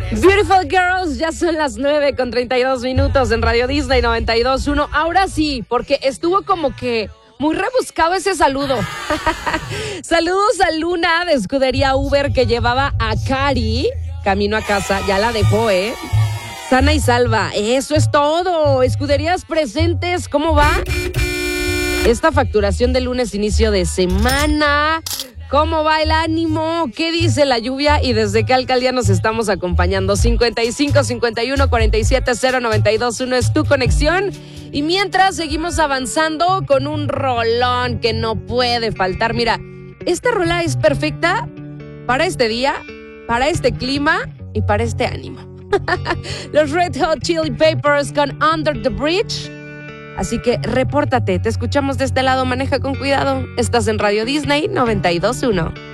Beautiful Girls, ya son las 9:32 en Radio Disney 92.1. Ahora sí, porque estuvo como que muy rebuscado ese saludo. Saludos a Luna de Escudería Uber que llevaba a Cari camino a casa. Ya la dejó, sana y salva. Eso es todo. Escuderías presentes, ¿cómo va esta facturación de lunes, inicio de semana? ¿Cómo va el ánimo? ¿Qué dice la lluvia? ¿Y desde qué alcaldía nos estamos acompañando? 55 51 47 0921 es tu conexión. Y mientras seguimos avanzando con un rolón que no puede faltar. Mira, esta rola es perfecta para este día, para este clima y para este ánimo. Los Red Hot Chili Peppers con Under the Bridge. Así que repórtate, te escuchamos de este lado, maneja con cuidado. Estás en Radio Disney 92.1.